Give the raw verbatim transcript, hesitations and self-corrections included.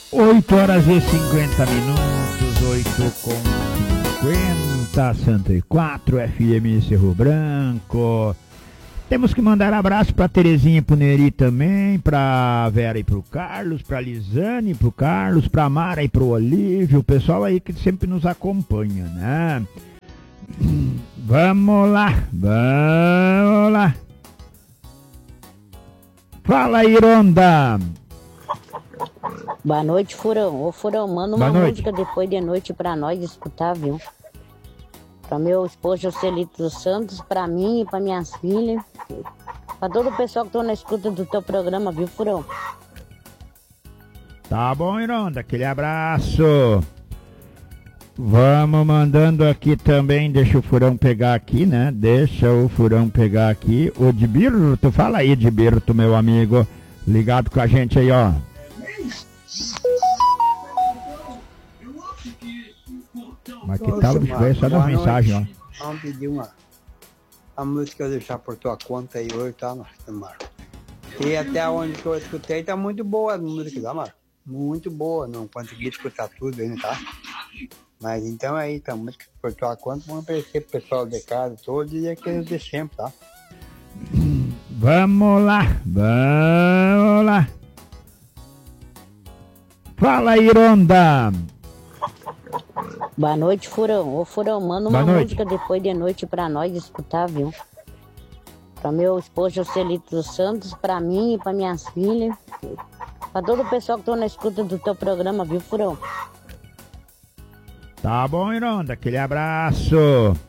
oito horas e cinquenta minutos, oito com cinquenta, Santa e quatro, F M Cerro Branco. Temos que mandar abraço pra Terezinha e pro Neri também, pra Vera e pro Carlos, pra Lisane e pro Carlos, pra Mara e pro Olívio, o pessoal aí que sempre nos acompanha, né? Vamos lá, vamos lá. Fala, Ironda. Boa noite, Furão. Ô, Furão, manda uma Boa noite. música depois de noite pra nós escutar, viu? Pra meu esposo Joselito dos Santos, pra mim e pra minhas filhas. Pra todo o pessoal que tá na escuta do teu programa, viu, Furão? Tá bom, Ironda, aquele abraço. Vamos mandando aqui também, deixa o Furão pegar aqui, né? Deixa o Furão pegar aqui. O Edbirto, fala aí, Edbirto, meu amigo. Ligado com a gente aí, ó. Mas que tal, bicho, veio só das mensagens, ó. Vamos pedir uma, uma música eu deixar por tua conta aí hoje, tá, Marco? E até onde que eu escutei, tá muito boa a música, tá, Marco? Muito boa, não consegui escutar tudo ainda, tá? Mas então aí, tá, música por tua conta, vamos aparecer pro pessoal de casa todo e aqueles de sempre, tá? Vamos lá, vamos lá. Fala, Ironda. Boa noite, Furão. Ô, Furão, manda uma música depois de noite pra nós escutar, viu? Pra meu esposo Joselito dos Santos, pra mim e pra minhas filhas. Pra todo o pessoal que tá na escuta do teu programa, viu, Furão? Tá bom, Ironda, aquele abraço.